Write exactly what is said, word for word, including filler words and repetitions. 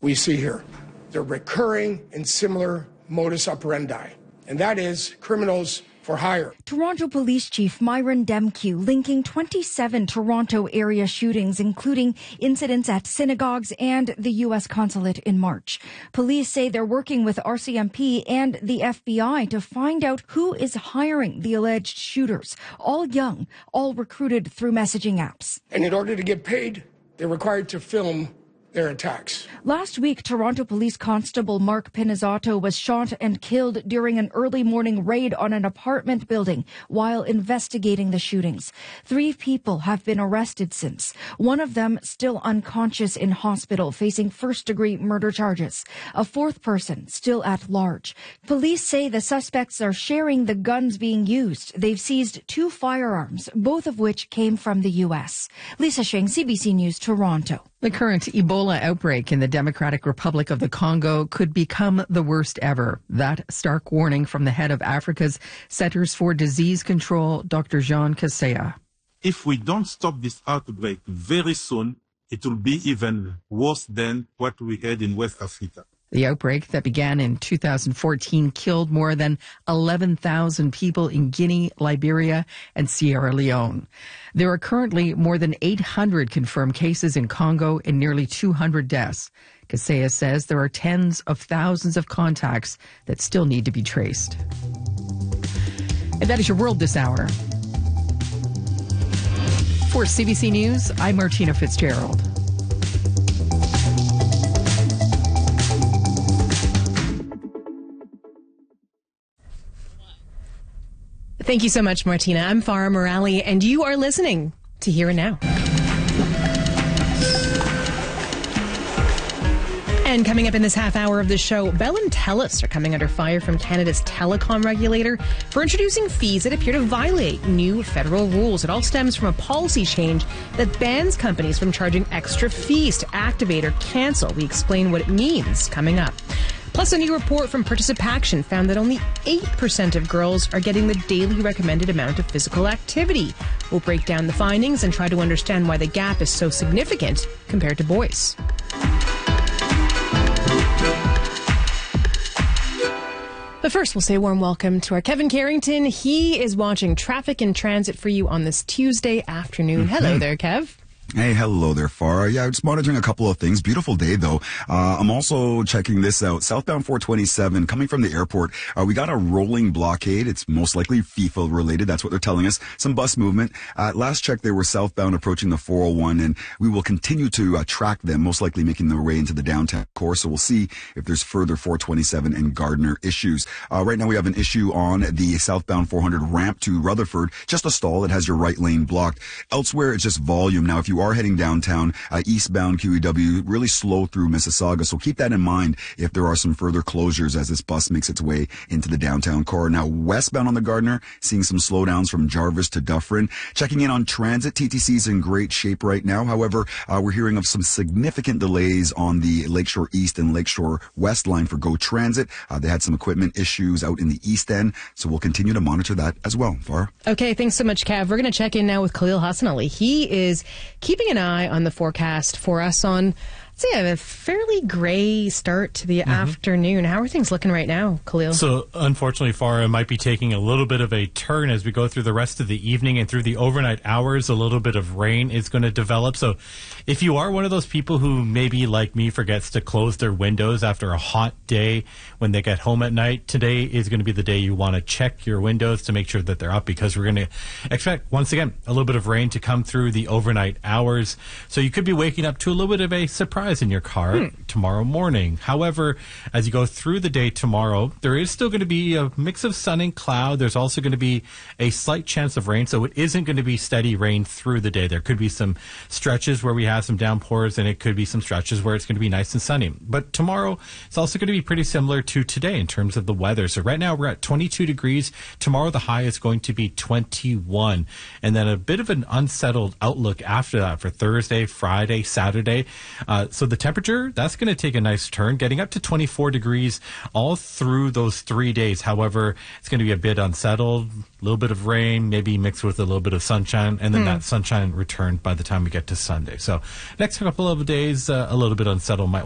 we see here. They're recurring and similar modus operandi, and that is criminals for hire. Toronto Police Chief Myron Demkiw linking twenty-seven Toronto area shootings, including incidents at synagogues and the U S consulate in March. Police say they're working with R C M P and the F B I to find out who is hiring the alleged shooters, all young, all recruited through messaging apps. And in order to get paid, they're required to film their attacks. Last week, Toronto Police Constable Mark Pinizzato was shot and killed during an early morning raid on an apartment building while investigating the shootings. Three people have been arrested since, one of them still unconscious in hospital facing first-degree murder charges. A fourth person still at large. Police say the suspects are sharing the guns being used. They've seized two firearms, both of which came from the U S. Lisa Sheng, C B C News, Toronto. The current Ebola outbreak in the Democratic Republic of the Congo could become the worst ever. That stark warning from the head of Africa's Centers for Disease Control, Doctor Jean Kaseya. If we don't stop this outbreak very soon, it will be even worse than what we had in West Africa. The outbreak that began in two thousand fourteen killed more than eleven thousand people in Guinea, Liberia, and Sierra Leone. There are currently more than eight hundred confirmed cases in Congo and nearly two hundred deaths. Kaseya says there are tens of thousands of contacts that still need to be traced. And that is your world this hour. For C B C News, I'm Martina Fitzgerald. Thank you so much, Martina. I'm Farah Morali, and you are listening to Here and Now. And coming up in this half hour of the show, Bell and Telus are coming under fire from Canada's telecom regulator for introducing fees that appear to violate new federal rules. It all stems from a policy change that bans companies from charging extra fees to activate or cancel. We explain what it means coming up. Plus, a new report from Participaction found that only eight percent of girls are getting the daily recommended amount of physical activity. We'll break down the findings and try to understand why the gap is so significant compared to boys. But first, we'll say a warm welcome to our Kevin Carrington. He is watching traffic and transit for you on this Tuesday afternoon. Mm-hmm. Hello there, Kev. Hey, hello there, Farah. Yeah, just monitoring a couple of things. Beautiful day, though. Uh, I'm also checking this out. Southbound four twenty-seven, coming from the airport, uh, we got a rolling blockade. It's most likely FIFA related. That's what they're telling us. Some bus movement. Uh, last check, they were southbound approaching the four oh one, and we will continue to uh, track them, most likely making their way into the downtown core. So we'll see if there's further four twenty-seven and Gardner issues. Uh, right now, we have an issue on the southbound four hundred ramp to Rutherford. Just a stall. It has your right lane blocked. Elsewhere, it's just volume. Now, if you are heading downtown, uh, eastbound Q E W, really slow through Mississauga. So keep that in mind if there are some further closures as this bus makes its way into the downtown core. Now, westbound on the Gardner, seeing some slowdowns from Jarvis to Dufferin. Checking in on transit, T T C's in great shape right now. However, uh, we're hearing of some significant delays on the Lakeshore East and Lakeshore West line for GO Transit. Uh, they had some equipment issues out in the East End, so we'll continue to monitor that as well. Farah? Okay, thanks so much, Kev. We're going to check in now with Khalil Hassan Ali. He is keeping an eye on the forecast for us on, I'd say, a fairly gray start to the mm-hmm. afternoon. How are things looking right now, Khalil? So, unfortunately, Farah, might be taking a little bit of a turn as we go through the rest of the evening and through the overnight hours. A little bit of rain is going to develop. So, if you are one of those people who maybe, like me, forgets to close their windows after a hot day when they get home at night, today is going to be the day you want to check your windows to make sure that they're up, because we're going to expect, once again, a little bit of rain to come through the overnight hours. So, you could be waking up to a little bit of a surprise in your car hmm. tomorrow morning. However, as you go through the day tomorrow, there is still going to be a mix of sun and cloud. There's also going to be a slight chance of rain, so it isn't going to be steady rain through the day. There could be some stretches where we have some downpours, and it could be some stretches where it's going to be nice and sunny. But tomorrow, it's also going to be pretty similar to today in terms of the weather. So right now, we're at twenty-two degrees. Tomorrow, the high is going to be twenty-one. And then a bit of an unsettled outlook after that for Thursday, Friday, Saturday. Uh, so the temperature, that's going to take a nice turn, getting up to twenty-four degrees all through those three days. However, it's going to be a bit unsettled, a little bit of rain, maybe mixed with a little bit of sunshine, and then mm. that sunshine returned by the time we get to Sunday. So next couple of days, uh, a little bit unsettled might